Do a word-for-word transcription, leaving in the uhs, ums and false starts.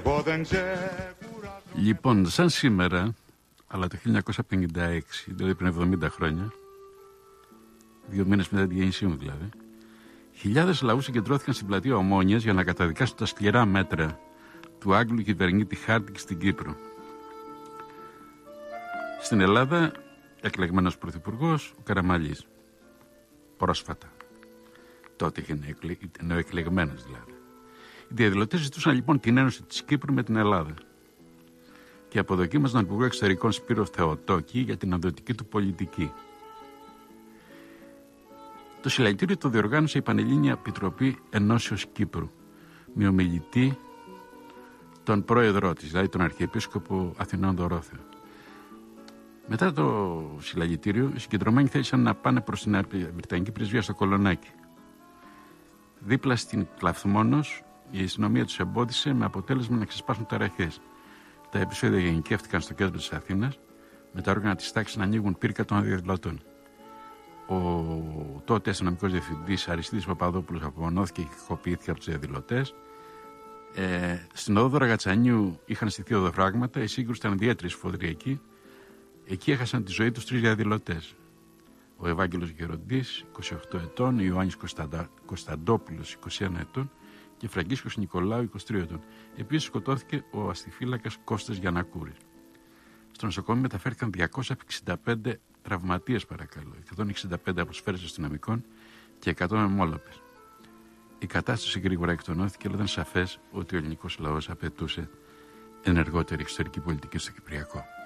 Λοιπόν, σαν σήμερα, αλλά το χίλια εννιακόσια πενήντα έξι, δηλαδή πριν εβδομήντα χρόνια, δύο μήνες μετά την γέννησή μου δηλαδή, χιλιάδες λαού συγκεντρώθηκαν στην πλατεία Ομόνιας για να καταδικάσουν τα σκληρά μέτρα του Άγγλου κυβερνήτη Χάρντινγκ στην Κύπρο. Στην Ελλάδα, εκλεγμένος πρωθυπουργός, ο Καραμανλής. Πρόσφατα. Τότε είχε νεοεκλεγμένος δηλαδή. Οι διαδηλωτές ζητούσαν λοιπόν την ένωση της Κύπρου με την Ελλάδα και αποδοκίμαζαν τον Υπουργό Εξωτερικών Σπύρο Θεοτόκη για την αδοτική του πολιτική. Το συλλαλητήριο το διοργάνωσε η Πανελλήνια Επιτροπή Ενώσεως Κύπρου με ομιλητή τον πρόεδρό της, δηλαδή τον Αρχιεπίσκοπο Αθηνών Δωρόθεο. Μετά το συλλαλητήριο, οι συγκεντρωμένοι θέλησαν να πάνε προς την Βρετανική Πρεσβεία στο Κολονάκι. Δίπλα στην Κλαθμόνος, η αστυνομία τους εμπόδισε με αποτέλεσμα να ξεσπάσουν ταραχές. Τα επεισόδια γενικεύτηκαν στο κέντρο της Αθήνας, με τα όργανα της τάξης να ανοίγουν πύρκα των διαδηλωτών. Ο τότε αστυνομικός διευθυντής Αριστίδης Παπαδόπουλος απομονώθηκε και κακοποιήθηκε από τους διαδηλωτές. Ε, στην οδό Ραγατσανίου είχαν στηθεί οδοφράγματα, η σύγκρουση ήταν ιδιαίτερη σφοδρή εκεί. Εκεί έχασαν τη ζωή τους τρεις διαδηλωτές. Ο Ευάγγελος Γεροντής, είκοσι οκτώ ετών, ο Ιωάννης Κωνσταντα... Κωνσταντόπουλος, είκοσι ένα ετών και Φραγκίσκος Νικολάου, είκοσι τρία ετών. Επίσης σκοτώθηκε ο αστιφύλακας Κώστας Γιαννακούρης. Στο νοσοκομείο μεταφέρθηκαν διακόσιοι εξήντα πέντε τραυματίες, παρακαλώ, εκατόν εξήντα πέντε αποσφαίρες αστυνομικών και εκατό αιμόλοπες. Η κατάσταση γρήγορα εκτονώθηκε, αλλά ήταν σαφές ότι ο ελληνικός λαός απαιτούσε ενεργότερη εξωτερική πολιτική στο Κυπριακό.